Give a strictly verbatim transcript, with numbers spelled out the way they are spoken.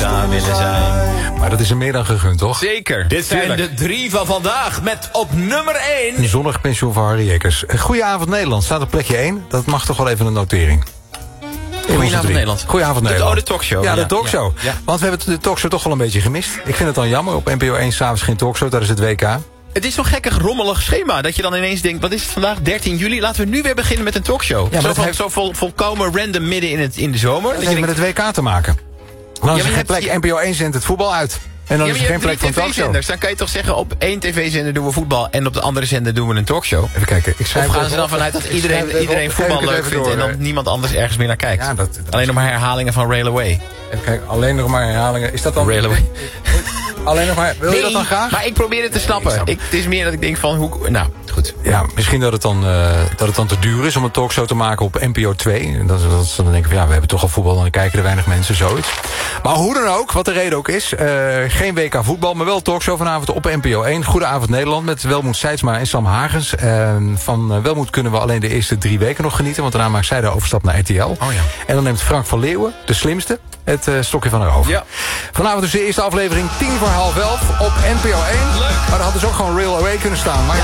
zou willen zijn. Maar dat is er meer dan gegund, toch? Zeker. Dit zijn Tuurlijk. de drie van vandaag met op nummer één... Een zonnig pensioen van Harry Jekkers. Goedenavond Nederland staat op plekje één. Dat mag toch wel even een notering. Goedenavond Nederland. Goedenavond De, Nederland. oh, de talkshow. Ja, de Ja, talkshow. ja, ja. Want we hebben de talkshow toch wel een beetje gemist. Ik vind het dan jammer. Op N P O één s'avonds geen talkshow. Dat is het W K. Het is zo'n gekkig rommelig schema. Dat je dan ineens denkt, wat is het vandaag? dertien juli. Laten we nu weer beginnen met een talkshow. maar zo dat vol, heeft- zo vol, volkomen random midden in, het, in de zomer. Dat Dat je heeft denkt, met het W K te maken. Dan maar is er je geen hebt- plek. N P O één zendt het voetbal uit. En dan ja, is maar er je geen hebt plek drie voor een talkshow. tv-zenders. Dan kan je toch zeggen, op één tv-zender doen we voetbal... en op de andere zender doen we een talkshow. Even kijken. Ik schrijf Of gaan het ze dan even vanuit op. dat Ik schrijf het iedereen, even iedereen op. voetbal Geef ik leuk het even vindt... door, en dan hè. niemand anders ergens meer naar kijkt? Ja, dat, dat Alleen nog maar herhalingen van Rail Away. Even kijken. Alleen nog maar herhalingen. Is dat dan... Rail Away. Alleen nog maar... Wil je dat dan graag? Maar ik probeer het te snappen. snap Ik, het is meer dat ik denk van... hoe. Nou, goed. Ja, misschien dat het, dan, uh, dat het dan te duur is om een talkshow te maken op N P O twee. En dat, dat ze dan denken van ja, we hebben toch al voetbal... dan kijken er weinig mensen, zoiets. Maar hoe dan ook, wat de reden ook is... Uh, geen W K voetbal, maar wel talkshow vanavond op N P O één. Goedenavond Nederland met Welmoed Seidsma en Sam Hagens. Uh, van uh, Welmoed kunnen we alleen de eerste drie weken nog genieten... want daarna maakt zij de overstap naar R T L. Oh ja. En dan neemt Frank van Leeuwen, de slimste... het uh, stokje van haar over. Ja. Vanavond dus de eerste aflevering, tien voor half elf op N P O één. Leuk. Maar dat had dus ook gewoon Rail Away kunnen staan. Maar